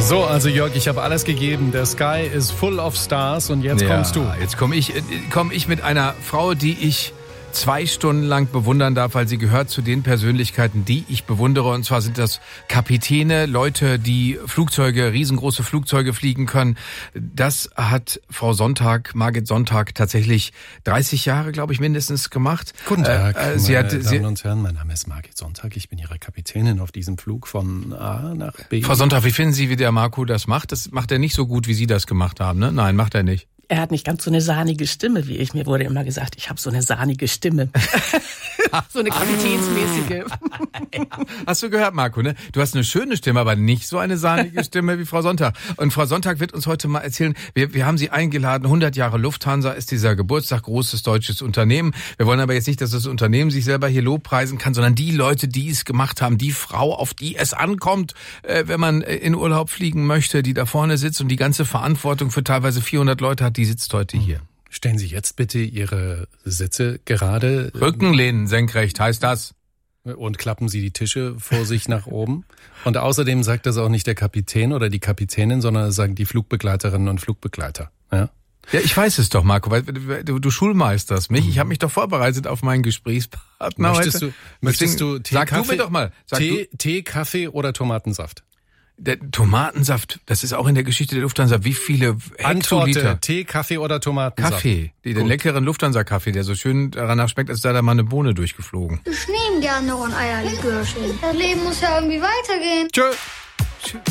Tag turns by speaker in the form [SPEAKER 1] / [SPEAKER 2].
[SPEAKER 1] So, also Jörg, ich habe alles gegeben. Der Sky is full of stars und jetzt kommst du.
[SPEAKER 2] Jetzt komme ich mit einer Frau, die ich 2 Stunden lang bewundern darf, weil sie gehört zu den Persönlichkeiten, die ich bewundere. Und zwar sind das Kapitäne, Leute, die riesengroße Flugzeuge fliegen können. Das hat Frau Sonntag, Margit Sonntag, tatsächlich 30 Jahre, glaube ich, mindestens gemacht.
[SPEAKER 1] Guten Tag, meine Damen und Herren. Mein Name ist Margit Sonntag. Ich bin Ihre Kapitänin auf diesem Flug von A nach B.
[SPEAKER 2] Frau Sonntag, wie finden Sie, wie der Marco das macht? Das macht er nicht so gut, wie Sie das gemacht haben, ne? Nein, macht er nicht.
[SPEAKER 3] Er hat nicht ganz so eine sahnige Stimme wie ich. Mir wurde immer gesagt, ich habe so eine sahnige Stimme. So eine kapitänsmäßige.
[SPEAKER 2] Ja. Hast du gehört, Marco, ne? Du hast eine schöne Stimme, aber nicht so eine sahnige Stimme wie Frau Sonntag. Und Frau Sonntag wird uns heute mal erzählen, wir haben sie eingeladen, 100 Jahre Lufthansa ist dieser Geburtstag, großes deutsches Unternehmen. Wir wollen aber jetzt nicht, dass das Unternehmen sich selber hier lobpreisen kann, sondern die Leute, die es gemacht haben, die Frau, auf die es ankommt, wenn man in Urlaub fliegen möchte, die da vorne sitzt und die ganze Verantwortung für teilweise 400 Leute hat, die sitzt heute hier.
[SPEAKER 1] Stellen Sie jetzt bitte Ihre Sitze gerade.
[SPEAKER 2] Rückenlehnen senkrecht heißt das.
[SPEAKER 1] Und klappen Sie die Tische vor sich nach oben. Und außerdem sagt das auch nicht der Kapitän oder die Kapitänin, sondern das sagen die Flugbegleiterinnen und Flugbegleiter. Ja?
[SPEAKER 2] Ja, ich weiß es doch, Marco, weil du schulmeisterst mich. Ich habe mich doch vorbereitet auf meinen Gesprächspartner
[SPEAKER 1] Möchtest du Tee,
[SPEAKER 2] sag
[SPEAKER 1] Kaffee,
[SPEAKER 2] du mir doch mal.
[SPEAKER 1] Tee, Kaffee oder Tomatensaft?
[SPEAKER 2] Der Tomatensaft, das ist auch in der Geschichte der Lufthansa. Wie viele Hektoliter?
[SPEAKER 1] Antworte, Tee, Kaffee oder Tomatensaft?
[SPEAKER 2] Kaffee. Den leckeren Lufthansa-Kaffee, der so schön danach schmeckt, als sei da mal eine Bohne durchgeflogen.
[SPEAKER 4] Ich nehme gern noch ein Eierlikörchen. Das Leben muss ja irgendwie weitergehen.
[SPEAKER 2] Tschö.